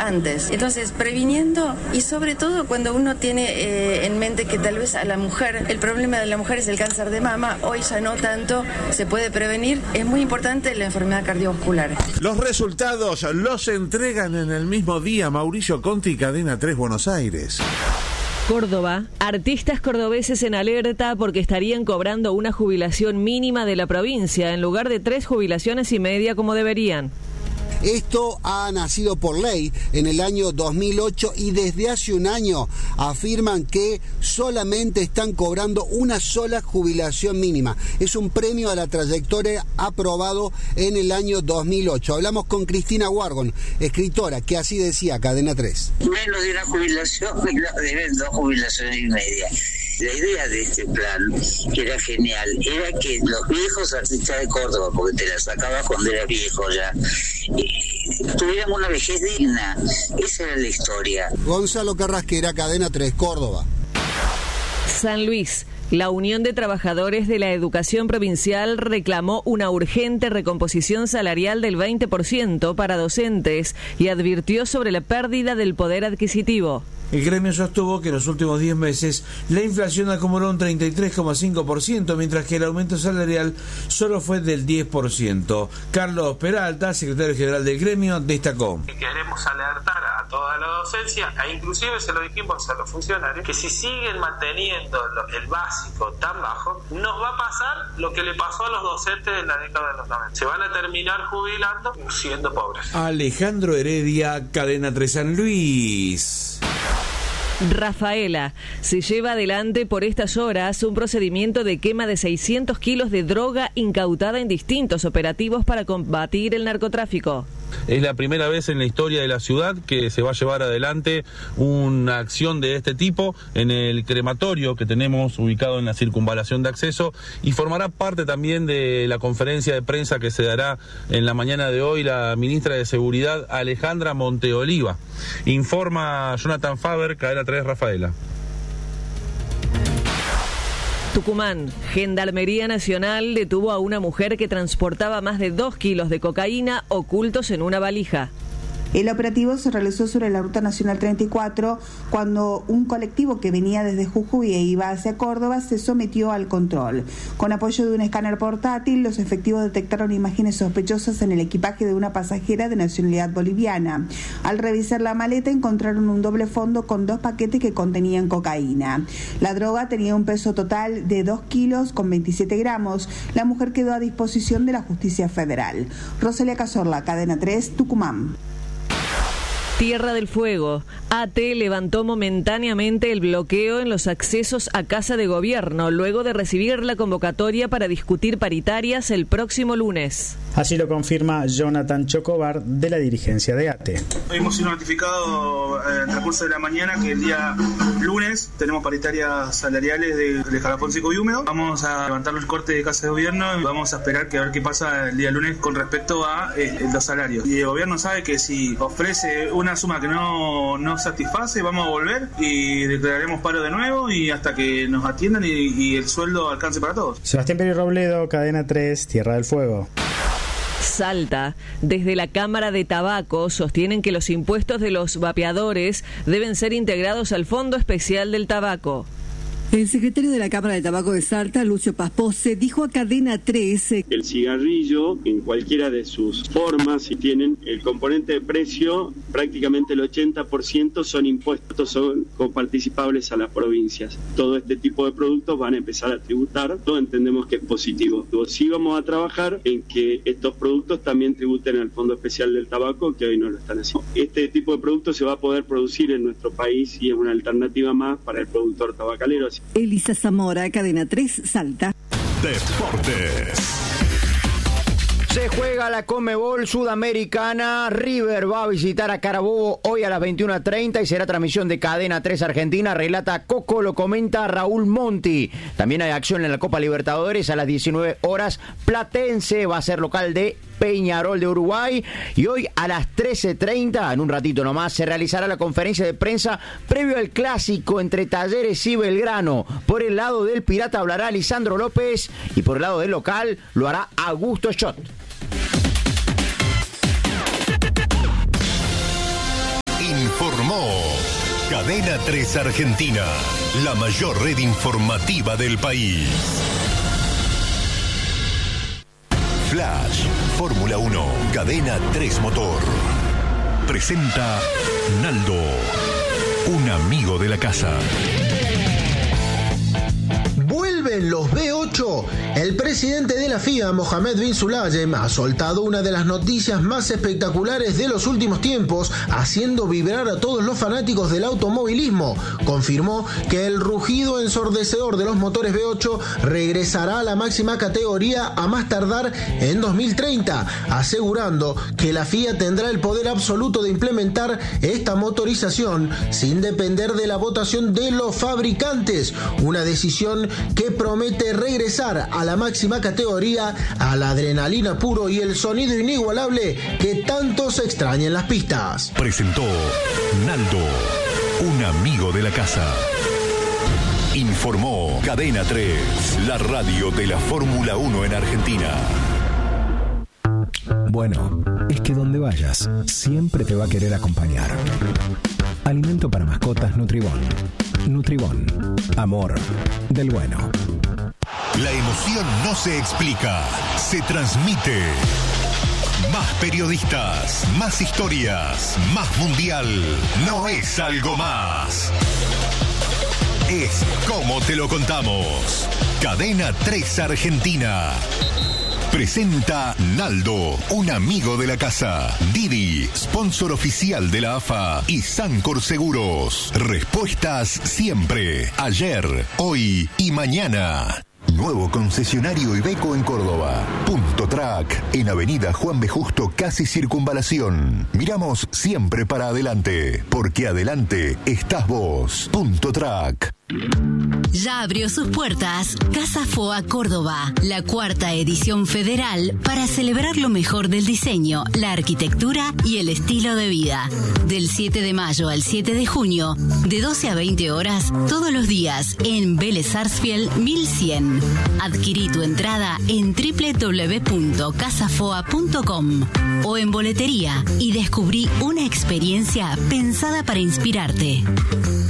antes. Entonces, previniendo, y sobre todo cuando uno tiene en mente que tal vez a la mujer, el problema de la mujer es el cáncer de mama, hoy ya no tanto, se puede prevenir, es muy importante la enfermedad cardiovascular. Los resultados los entregan en el mismo día Mauricio Conti, Cadena 3, Buenos Aires. Córdoba, artistas cordobeses en alerta porque estarían cobrando una jubilación mínima de la provincia en lugar de 3 jubilaciones y media como deberían. Esto ha nacido por ley en el año 2008 y desde hace un año afirman que solamente están cobrando una sola jubilación mínima. Es un premio a la trayectoria aprobado en el año 2008. Hablamos con Cristina Wargon, escritora, que así decía Cadena 3. Menos de una jubilación, deben 2 jubilaciones y media. La idea de este plan, que era genial, era que los viejos artistas de Córdoba, porque te la sacabas cuando eras viejo ya, tuvieran una vejez digna. Esa era la historia. Gonzalo Carrasquera, Cadena 3, Córdoba. San Luis. La Unión de Trabajadores de la Educación Provincial reclamó una urgente recomposición salarial del 20% para docentes y advirtió sobre la pérdida del poder adquisitivo. El gremio sostuvo que en los últimos 10 meses la inflación acumuló un 33,5%, mientras que el aumento salarial solo fue del 10%. Carlos Peralta, secretario general del gremio, destacó: queremos alertar a toda la docencia, e inclusive se lo dijimos a los funcionarios, que si siguen manteniendo el básico tan bajo, nos va a pasar lo que le pasó a los docentes en la década de los 90. Se van a terminar jubilando siendo pobres. Alejandro Heredia, Cadena 3 San Luis. Rafaela, se lleva adelante por estas horas un procedimiento de quema de 600 kilos de droga incautada en distintos operativos para combatir el narcotráfico. Es la primera vez en la historia de la ciudad que se va a llevar adelante una acción de este tipo en el crematorio que tenemos ubicado en la circunvalación de acceso, y formará parte también de la conferencia de prensa que se dará en la mañana de hoy la ministra de Seguridad, Alejandra Monteoliva. Informa Jonathan Faber, Cadena 3, Rafaela. Tucumán, Gendarmería Nacional detuvo a una mujer que transportaba más de 2 kilos de cocaína ocultos en una valija. El operativo se realizó sobre la Ruta Nacional 34 cuando un colectivo que venía desde Jujuy e iba hacia Córdoba se sometió al control. Con apoyo de un escáner portátil, los efectivos detectaron imágenes sospechosas en el equipaje de una pasajera de nacionalidad boliviana. Al revisar la maleta encontraron un doble fondo con 2 paquetes que contenían cocaína. La droga tenía un peso total de 2 kilos con 27 gramos. La mujer quedó a disposición de la Justicia Federal. Rosalia Cazorla, Cadena 3, Tucumán. Tierra del Fuego. AT levantó momentáneamente el bloqueo en los accesos a Casa de Gobierno luego de recibir la convocatoria para discutir paritarias el próximo lunes. Así lo confirma Jonathan Chocobar de la dirigencia de ATE. Hoy hemos sido notificados en el transcurso de la mañana que el día lunes tenemos paritarias salariales de Jalafón Seco y Húmedo. Vamos a levantar el corte de Casa de Gobierno y vamos a esperar que a ver qué pasa el día lunes con respecto a los salarios. Y el gobierno sabe que si ofrece una suma que no satisface, vamos a volver y declararemos paro de nuevo y hasta que nos atiendan y el sueldo alcance para todos. Sebastián Peri Robledo, Cadena 3, Tierra del Fuego. Salta. Desde la Cámara de Tabaco sostienen que los impuestos de los vapeadores deben ser integrados al Fondo Especial del Tabaco. El secretario de la Cámara de Tabaco de Salta, Lucio Paspose, dijo a Cadena 3: el cigarrillo, en cualquiera de sus formas, si tienen el componente de precio, prácticamente el 80% son impuestos, son coparticipables a las provincias. Todo este tipo de productos van a empezar a tributar, no entendemos que es positivo. Sí vamos a trabajar en que estos productos también tributen al Fondo Especial del Tabaco, que hoy no lo están haciendo. Este tipo de productos se va a poder producir en nuestro país y es una alternativa más para el productor tabacalero. Elisa Zamora, Cadena 3, Salta. Deportes. Se juega la Conmebol Sudamericana. River va a visitar a Carabobo hoy a las 21:30 y será transmisión de Cadena 3 Argentina. Relata Coco, lo comenta Raúl Monti. También hay acción en la Copa Libertadores a las 19 horas. Platense va a ser local de Peñarol de Uruguay. Y hoy a las 13:30, en un ratito nomás, se realizará la conferencia de prensa previo al clásico entre Talleres y Belgrano. Por el lado del Pirata hablará Lisandro López y por el lado del local lo hará Augusto Schott. informó. Cadena 3 Argentina, la mayor red informativa del país. Flash, Fórmula 1, Cadena 3 Motor. Presenta Naldo, un amigo de la casa. Vuelven los V8. El presidente de la FIA, Mohammed bin Sulayem, ha soltado una de las noticias más espectaculares de los últimos tiempos, haciendo vibrar a todos los fanáticos del automovilismo. Confirmó que el rugido ensordecedor de los motores V8 regresará a la máxima categoría a más tardar en 2030, asegurando que la FIA tendrá el poder absoluto de implementar esta motorización sin depender de la votación de los fabricantes, una decisión que promete regresar a la máxima categoría, a la adrenalina puro y el sonido inigualable que tanto se extraña en las pistas. Presentó Naldo, un amigo de la casa. Informó Cadena 3, la radio de la Fórmula 1 en Argentina. Bueno, es que donde vayas, siempre te va a querer acompañar. Alimento para mascotas Nutribón. Nutribón, amor del bueno. La emoción no se explica, se transmite. Más periodistas, más historias, más mundial. No es algo más. Es como te lo contamos. Cadena 3 Argentina. Presenta Naldo, un amigo de la casa. Didi, sponsor oficial de la AFA. Y Sancor Seguros. Respuestas siempre. Ayer, hoy y mañana. Nuevo concesionario Iveco en Córdoba. Punto Track, en Avenida Juan B. Justo, casi Circunvalación. Miramos siempre para adelante, porque adelante estás vos. Punto Track. Ya abrió sus puertas Casa Foa Córdoba, la 4ª edición federal para celebrar lo mejor del diseño, la arquitectura y el estilo de vida. Del 7 de mayo al 7 de junio, de 12 a 20 horas, todos los días en Vélez Sarsfield 1100. Adquirí tu entrada en www.casafoa.com o en boletería y descubrí una experiencia pensada para inspirarte.